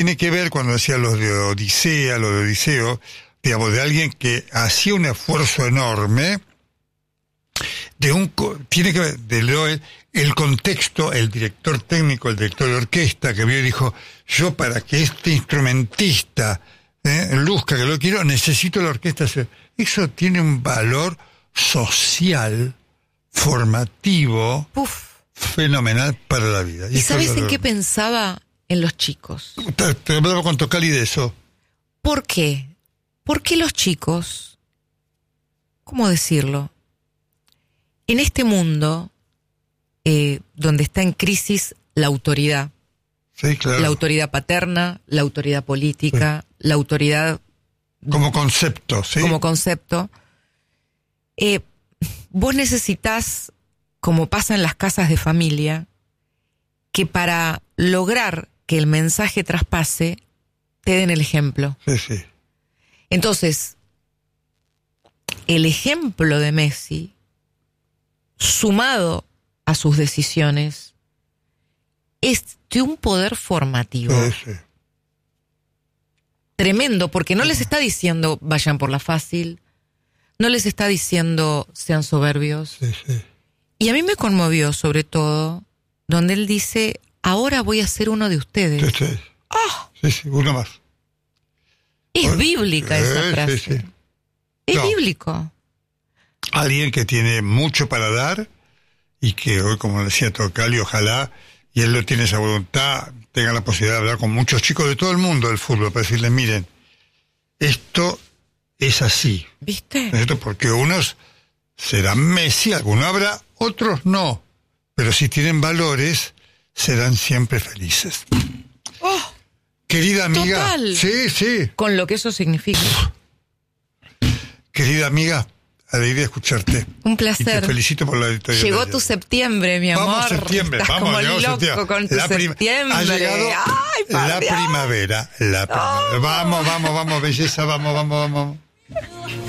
tiene que ver, cuando decía lo de Odiseo, digamos, de alguien que hacía un esfuerzo enorme, tiene que ver, el contexto, el director técnico, el director de orquesta que vio y dijo, yo para que este instrumentista luzca que lo quiero, necesito la orquesta. Eso tiene un valor social, formativo, fenomenal para la vida. ¿Y sabes en qué pensaba? En los chicos. Te hablaba con Tocali de eso. ¿Por qué? Porque los chicos, ¿cómo decirlo? En este mundo donde está en crisis la autoridad, sí, claro, la autoridad paterna, la autoridad política, sí, la autoridad como concepto, ¿sí? Como concepto, vos necesitás, como pasa en las casas de familia, que para lograr que el mensaje traspase, te den el ejemplo. Sí, sí. Entonces, el ejemplo de Messi, sumado a sus decisiones, es de un poder formativo. Sí, sí. Tremendo, porque no les está diciendo vayan por la fácil, no les está diciendo sean soberbios. Sí, sí. Y a mí me conmovió, sobre todo, donde él dice, ahora voy a ser uno de ustedes. Sí, sí. ¡Oh! Sí, sí, uno más. Es bíblica esa frase. Sí, sí. Es bíblico. Alguien que tiene mucho para dar y que hoy, como decía Tocali, ojalá, y él lo tiene esa voluntad, tenga la posibilidad de hablar con muchos chicos de todo el mundo del fútbol, para decirles, miren, esto es así. ¿Viste? Esto porque unos serán Messi, algunos habrá, otros no. Pero si tienen valores, serán siempre felices. ¡Oh! Querida amiga. Total. Sí, sí. Con lo que eso significa. Querida amiga, alegría escucharte. Un placer. Y te felicito por la editorial. Llegó tu septiembre, mi amor. Vamos septiembre, Estás vamos, como llegó loco septiembre. con tu septiembre. Ha llegado Ay, la primavera. No. Vamos, belleza, vamos.